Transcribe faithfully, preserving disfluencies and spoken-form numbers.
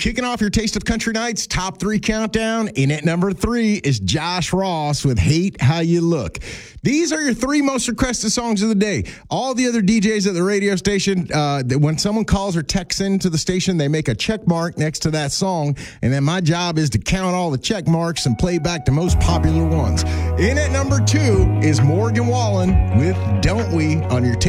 Kicking off your Taste of Country Nights top three countdown. In at number three is Josh Ross with Hate How You Look. These are your three most requested songs of the day. All the other D Js at the radio station, uh, when someone calls or texts into the station, they make a check mark next to that song. And then my job is to count all the check marks and play back the most popular ones. In at number two is Morgan Wallen with Don't We on your Taste